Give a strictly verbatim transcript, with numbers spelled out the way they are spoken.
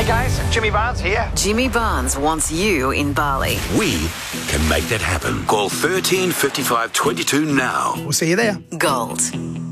guys, Jimmy Barnes here. Jimmy Barnes wants you in Bali. We can make that happen. Call thirteen fifty-five twenty-two now. We'll see you there. Gold